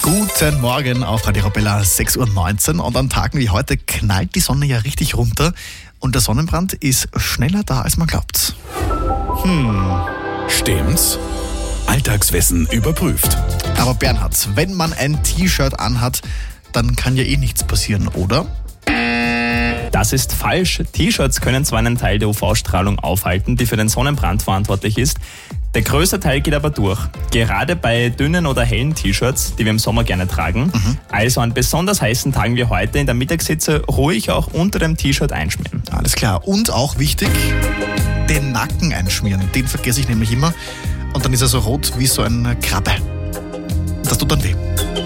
Guten Morgen auf Radio Arabella, 6:19 Uhr. Und an Tagen wie heute knallt die Sonne ja richtig runter und der Sonnenbrand ist schneller da, als man glaubt. Stimmt's? Alltagswissen überprüft. Aber Bernhard, wenn man ein T-Shirt anhat, dann kann ja eh nichts passieren, oder? Das ist falsch. T-Shirts können zwar einen Teil der UV-Strahlung aufhalten, die für den Sonnenbrand verantwortlich ist. Der größte Teil geht aber durch. Gerade bei dünnen oder hellen T-Shirts, die wir im Sommer gerne tragen. Also an besonders heißen Tagen wie heute in der Mittagshitze ruhig auch unter dem T-Shirt einschmieren. Alles klar. Und auch wichtig, den Nacken einschmieren. Den vergesse ich nämlich immer. Und dann ist er so rot wie so eine Krabbe. Das tut dann weh.